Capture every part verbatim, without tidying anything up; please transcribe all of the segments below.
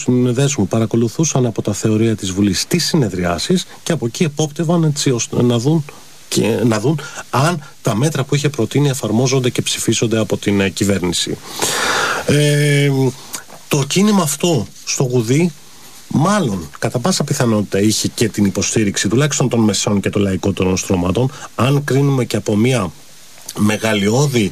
Συνδέσμου παρακολουθούσαν από τα θεωρία της Βουλής τις συνεδριάσεις και από εκεί επόπτευαν έτσι ώστε να δουν, και, να δουν αν τα μέτρα που είχε προτείνει εφαρμόζονται και ψηφίσονται από την ε, κυβέρνηση. Ε, το κίνημα αυτό στο Γουδί μάλλον κατά πάσα πιθανότητα είχε και την υποστήριξη τουλάχιστον των μεσών και των λαϊκότερων στρώματων, αν κρίνουμε και από μια μεγαλειώδη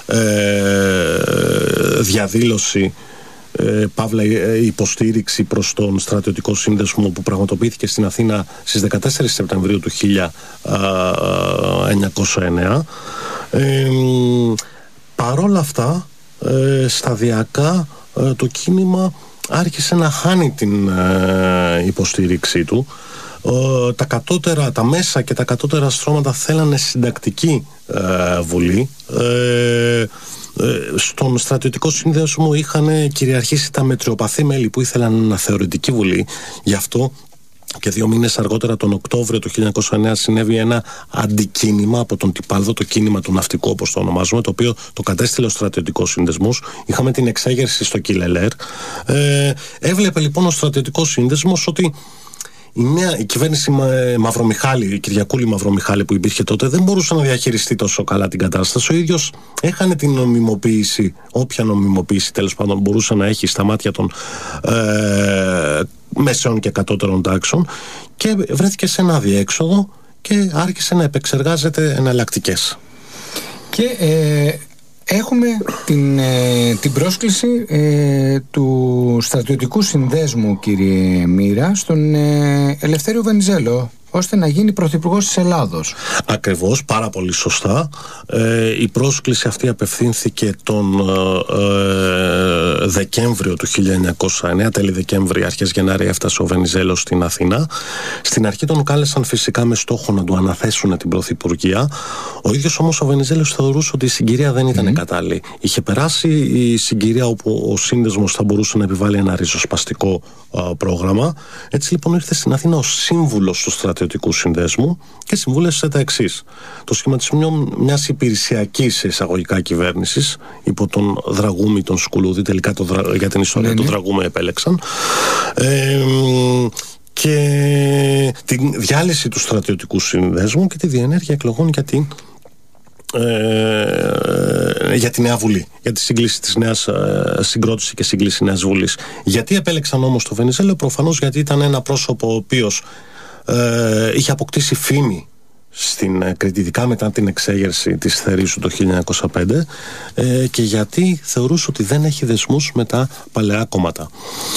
ε, διαδήλωση, ε, παύλα ε, υποστήριξη προς τον στρατιωτικό σύνδεσμο που πραγματοποιήθηκε στην Αθήνα στις δεκατέσσερις Σεπτεμβρίου του χίλια εννιακόσια εννέα. Ε, παρόλα αυτά ε, σταδιακά ε, το κίνημα άρχισε να χάνει την ε, υποστήριξή του. Ε, τα κατώτερα, τα μέσα και τα κατώτερα στρώματα θέλανε συντακτική ε, βουλή. Ε, ε, στον στρατιωτικό σύνδεσμο είχαν κυριαρχήσει τα μετριοπαθή μέλη που ήθελαν ένα θεωρητική βουλή. Γι' αυτό και δύο μήνες αργότερα, τον Οκτώβριο του χίλια εννιακόσια εννέα, συνέβη ένα αντικίνημα από τον Τιπάλδο, το κίνημα του ναυτικού όπως το ονομάζουμε, το οποίο το κατέστηλε ο στρατιωτικός σύνδεσμος. Είχαμε την εξέγερση στο Κιλελέρ. Ε, έβλεπε λοιπόν ο στρατιωτικός σύνδεσμος ότι η, νέα, η κυβέρνηση Μαυρομιχάλη, η Κυριακούλη Μαυρομιχάλη που υπήρχε τότε, δεν μπορούσε να διαχειριστεί τόσο καλά την κατάσταση. Ο ίδιος έχανε την νομιμοποίηση, όποια νομιμοποίηση τέλος πάντων μπορούσε να έχει στα μάτια των ε, μέσεων και κατώτερων τάξεων, και βρέθηκε σε ένα αδιέξοδο και άρχισε να επεξεργάζεται εναλλακτικές. Και ε, έχουμε την, ε, την πρόσκληση ε, του στρατιωτικού συνδέσμου, κύριε Μοίρα, στον ε, Ελευθέριο Βενιζέλο, ώστε να γίνει πρωθυπουργός της Ελλάδος. Ακριβώς, πάρα πολύ σωστά. Ε, η πρόσκληση αυτή απευθύνθηκε τον ε, Δεκέμβριο του χίλια εννιακόσια εννέα, τέλη Δεκέμβρη, αρχές Γενάρη έφτασε ο Βενιζέλος στην Αθήνα. Στην αρχή τον κάλεσαν φυσικά με στόχο να του αναθέσουν την πρωθυπουργία. Ο ίδιος όμως ο Βενιζέλος θεωρούσε ότι η συγκυρία δεν ήταν mm. κατάλληλη. Είχε περάσει η συγκυρία όπου ο σύνδεσμος θα μπορούσε να επιβάλλει ένα ριζοσπαστικό α, πρόγραμμα. Έτσι λοιπόν ήρθε στην Αθήνα ως σύμβουλος του στρατιωτικού συνδέσμου και συμβούλευσε τα εξής: το σχηματισμό μιας υπηρεσιακής εισαγωγικά κυβέρνησης υπό τον Δραγούμη τον Σκουλούδη, τελικά το δρα... για την ιστορία mm-hmm. του Δραγούμη επέλεξαν, ε, και την διάλυση του στρατιωτικού συνδέσμου και τη διενέργεια εκλογών για την Ε, για τη Νέα Βουλή, για τη σύγκληση της νέας ε, συγκρότηση και σύγκληση Νέας Βουλής. Γιατί επέλεξαν όμως το Βενιζέλο? Προφανώς γιατί ήταν ένα πρόσωπο ο οποίος ε, είχε αποκτήσει φήμη στην ε, Κρήτη, ειδικά μετά την εξέγερση της Θερήσου το χίλια εννιακόσια πέντε, ε, και γιατί θεωρούσε ότι δεν έχει δεσμούς με τα παλαιά κόμματα.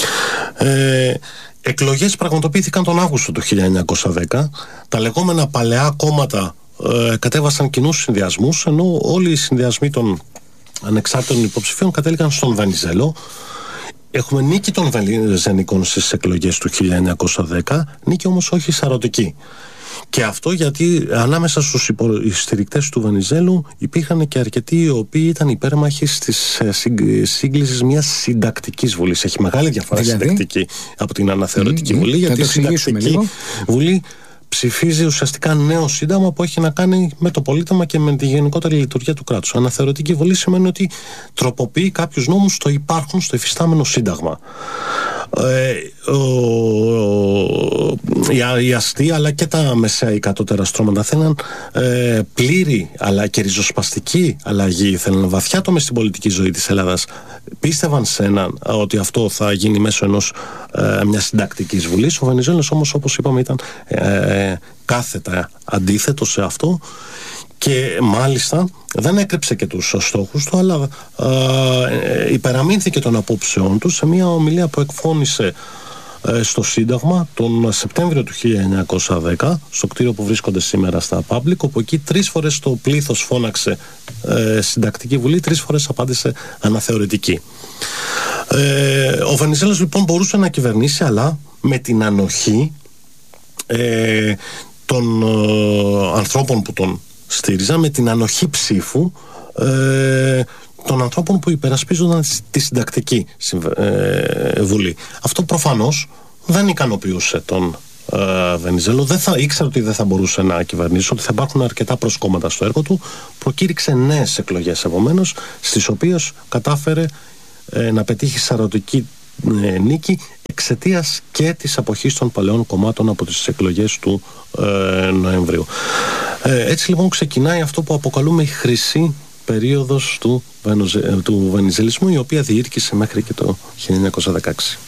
Ε, εκλογές πραγματοποιήθηκαν τον Αύγουστο του χίλια εννιακόσια δέκα. Τα λεγόμενα παλαιά κόμματα Ε, κατέβασαν κοινούς συνδυασμούς, ενώ όλοι οι συνδυασμοί των ανεξάρτητων υποψηφίων κατέληγαν στον Βενιζέλο. Έχουμε νίκη των Βενιζενικών στις εκλογές του χίλια εννιακόσια δέκα, νίκη όμως όχι σαρωτική. Και αυτό γιατί ανάμεσα στους υποστηρικτές του Βενιζέλου υπήρχαν και αρκετοί οι οποίοι ήταν υπέρμαχοι της σύγκλησης μιας συντακτικής βουλής. Έχει μεγάλη διαφορά δηλαδή συντακτική από την αναθεωρητική mm, βουλή, mm, γιατί η συντακτική βουλή ψηφίζει ουσιαστικά νέο σύνταγμα που έχει να κάνει με το πολίτευμα και με τη γενικότερη λειτουργία του κράτους. Αναθεωρητική βουλή σημαίνει ότι τροποποιεί κάποιους νόμους στο υπάρχον, στο υφιστάμενο σύνταγμα. Ε, ο, ο, οι, οι αστεί αλλά και τα μεσαία ή κατώτερα στρώματα θέλουν ε, πλήρη αλλά και ριζοσπαστική αλλαγή, θέλουν βαθιά τομή στην πολιτική ζωή της Ελλάδας. Πίστευαν σε έναν ότι αυτό θα γίνει μέσω ενός ε, μιας συντακτικής βουλής. Ο Βενιζέλος όμως, όπως είπαμε, ήταν ε, κάθετα αντίθετο σε αυτό και μάλιστα δεν έκρυψε και τους στόχους του, αλλά ε, υπεραμείνθηκε των απόψεών του σε μια ομιλία που εκφώνησε ε, στο Σύνταγμα τον Σεπτέμβριο του χίλια εννιακόσια δέκα, στο κτίριο που βρίσκονται σήμερα στα Public, όπου εκεί τρεις φορές το πλήθος φώναξε ε, συντακτική βουλή, τρεις φορές απάντησε αναθεωρητική. Ε, ο Βενιζέλος λοιπόν μπορούσε να κυβερνήσει, αλλά με την ανοχή ε, των ε, ανθρώπων που τον στήριζαν, με την ανοχή ψήφου ε, των ανθρώπων που υπερασπίζονταν τη συντακτική ε, βουλή. Αυτό προφανώς δεν ικανοποιούσε τον ε, Βενιζέλο. Δεν θα, ήξερε ότι δεν θα μπορούσε να κυβερνήσει, ότι θα υπάρχουν αρκετά προσκόμματα στο έργο του. Προκήρυξε νέες εκλογές επομένως, στις οποίες κατάφερε ε, να πετύχει σαρωτική ε, νίκη εξαιτίας και της αποχής των παλαιών κομμάτων από τις εκλογές του ε, Νοεμβρίου. Ε, έτσι λοιπόν ξεκινάει αυτό που αποκαλούμε η χρυσή περίοδος του, του βενιζελισμού, η οποία διήρκησε μέχρι και το χίλια εννιακόσια δεκαέξι.